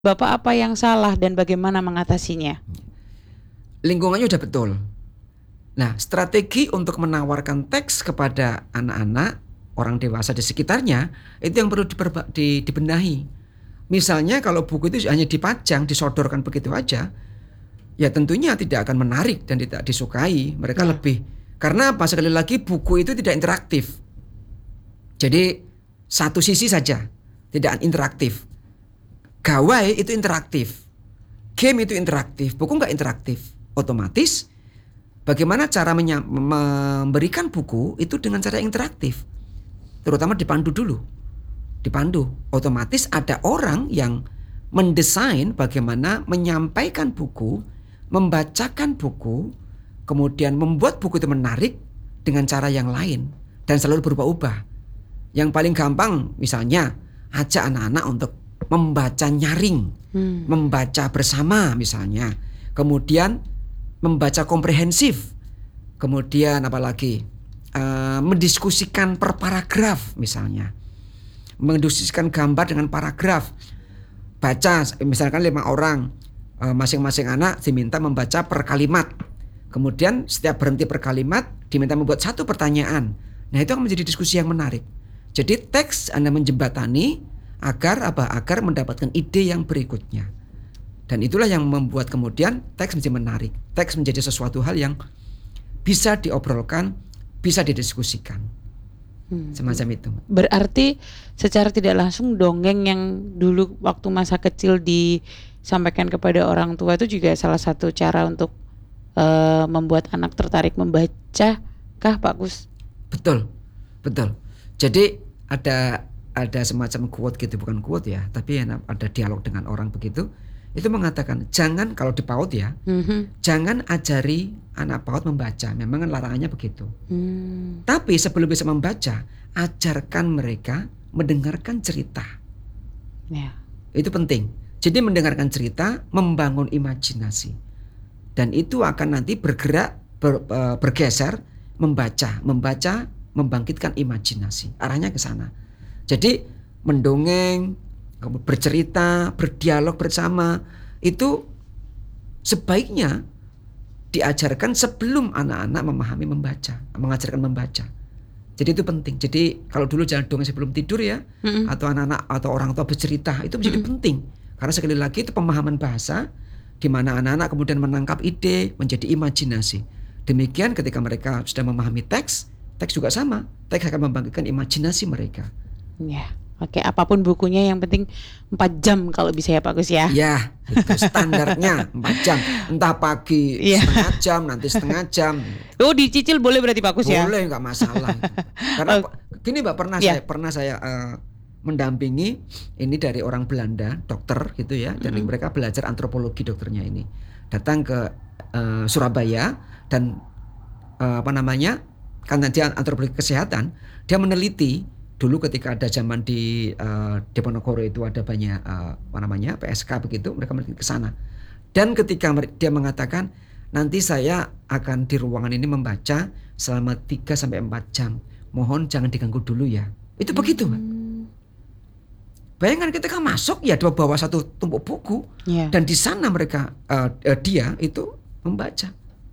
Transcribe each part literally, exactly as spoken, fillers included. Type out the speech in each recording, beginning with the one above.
Bapak apa yang salah dan bagaimana mengatasinya? Lingkungannya udah betul. Nah, strategi untuk menawarkan teks kepada anak-anak, orang dewasa di sekitarnya, itu yang perlu diperba- di- dibenahi. Misalnya kalau buku itu hanya dipajang, disodorkan begitu aja, ya tentunya tidak akan menarik dan tidak disukai. Mereka Ya. lebih, karena apa? Sekali lagi buku itu tidak interaktif. Jadi satu sisi saja, tidak interaktif. Gawai itu interaktif, game itu interaktif, buku nggak interaktif. Otomatis bagaimana cara menya- memberikan buku itu dengan cara interaktif, terutama dipandu dulu, dipandu. Otomatis ada orang yang mendesain bagaimana menyampaikan buku, membacakan buku, kemudian membuat buku itu menarik dengan cara yang lain dan selalu berubah-ubah. Yang paling gampang misalnya ajak anak-anak untuk membaca nyaring, Hmm. membaca bersama misalnya, kemudian membaca komprehensif, kemudian apalagi uh, mendiskusikan per paragraf misalnya, mendiskusikan gambar dengan paragraf, baca misalkan lima orang, uh, masing-masing anak diminta membaca per kalimat, kemudian setiap berhenti per kalimat diminta membuat satu pertanyaan. Nah itu akan menjadi diskusi yang menarik. Jadi teks Anda menjembatani agar apa? Agar mendapatkan ide yang berikutnya. Dan itulah yang membuat kemudian teks menjadi menarik. Teks menjadi sesuatu hal yang bisa diobrolkan, bisa didiskusikan. Hmm. Semacam itu. Berarti secara tidak langsung dongeng yang dulu waktu masa kecil disampaikan kepada orang tua itu juga salah satu cara untuk uh, membuat anak tertarik membaca kah Pak Kus? Betul, betul. Jadi ada ada semacam quote gitu, bukan quote ya, tapi ada dialog dengan orang begitu. Itu mengatakan jangan, kalau di PAUD ya, mm-hmm. jangan ajari anak PAUD membaca. Memang larangannya begitu. Mm. Tapi sebelum bisa membaca, ajarkan mereka mendengarkan cerita. Yeah. Itu penting. Jadi mendengarkan cerita, membangun imajinasi, dan itu akan nanti bergerak ber, uh, bergeser membaca, membaca, membangkitkan imajinasi. Arahnya ke sana. Jadi mendongeng, bercerita, berdialog bersama itu sebaiknya diajarkan sebelum anak-anak memahami membaca, mengajarkan membaca. Jadi itu penting. Jadi kalau dulu jangan dongeng sebelum tidur ya, mm-hmm. atau anak-anak atau orang tua bercerita, itu menjadi mm-hmm. penting. Karena sekali lagi itu pemahaman bahasa di mana anak-anak kemudian menangkap ide menjadi imajinasi. Demikian ketika mereka sudah memahami teks, teks juga sama. Teks akan membangkitkan imajinasi mereka. Ya, oke. Apapun bukunya yang penting empat jam kalau bisa ya Pak Gus ya. Ya, itu standarnya empat jam. Entah pagi ya. setengah jam, nanti setengah jam. Oh, dicicil boleh berarti Pak Gus ya? Boleh, nggak masalah. Karena oh. gini Mbak, pernah ya. saya pernah saya uh, mendampingi ini dari orang Belanda, dokter gitu ya, dan mm-hmm. mereka belajar antropologi dokternya ini. Datang ke uh, Surabaya dan uh, apa namanya? Karena dia antropologi kesehatan, dia meneliti. Dulu ketika ada zaman di uh, Diponegoro itu ada banyak uh, apa namanya P S K begitu, mereka meneliti ke sana. Dan ketika dia mengatakan nanti saya akan di ruangan ini membaca selama tiga sampai empat jam. Mohon jangan diganggu dulu ya. Itu hmm. begitu, Mbak. Bayangkan ketika masuk ya dia bawa satu tumpuk buku yeah. dan di sana mereka uh, uh, dia itu membaca.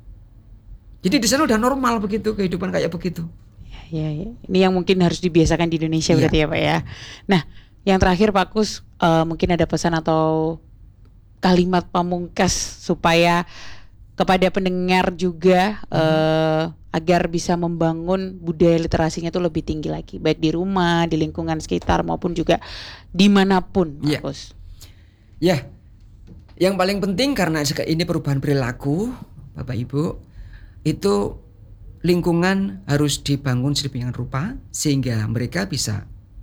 Jadi di sana udah normal begitu kehidupan kayak begitu. Ya, ya. Ini yang mungkin harus dibiasakan di Indonesia ya. Berarti ya Pak ya. Nah, yang terakhir Pak Kus, uh, mungkin ada pesan atau kalimat pamungkas supaya kepada pendengar juga hmm. uh, agar bisa membangun budaya literasinya itu lebih tinggi lagi, baik di rumah, di lingkungan sekitar maupun juga dimanapun, Pak ya. Kus. Ya, yang paling penting karena ini perubahan perilaku, Bapak Ibu, itu lingkungan harus dibangun sedemikian rupa sehingga mereka bisa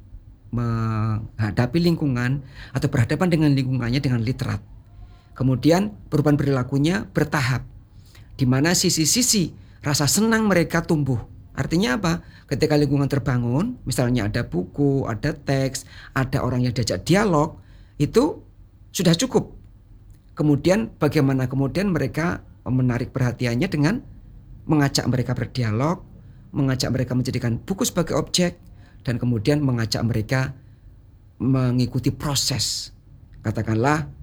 menghadapi lingkungan atau berhadapan dengan lingkungannya dengan literat. Kemudian perubahan perilakunya bertahap, di mana sisi-sisi rasa senang mereka tumbuh. Artinya apa? Ketika lingkungan terbangun, misalnya ada buku, ada teks, ada orang yang diajak dialog, itu sudah cukup. Kemudian bagaimana kemudian mereka menarik perhatiannya dengan mengajak mereka berdialog, mengajak mereka menjadikan buku sebagai objek, dan kemudian mengajak mereka mengikuti proses katakanlah